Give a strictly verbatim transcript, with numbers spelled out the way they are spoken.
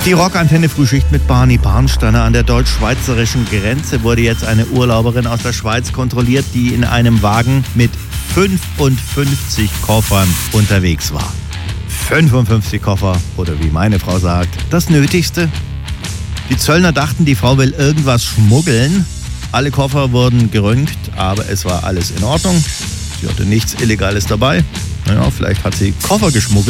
Die Rockantenne Frühschicht mit Barney Barnsteiner. An der deutsch-schweizerischen Grenze wurde jetzt eine Urlauberin aus der Schweiz kontrolliert, die in einem Wagen mit fünfundfünfzig Koffern unterwegs war. fünfundfünfzig Koffer, oder wie meine Frau sagt, das Nötigste. Die Zöllner dachten, die Frau will irgendwas schmuggeln. Alle Koffer wurden geröntgt, aber es war alles in Ordnung. Sie hatte nichts Illegales dabei. Naja, vielleicht hat sie Koffer geschmuggelt.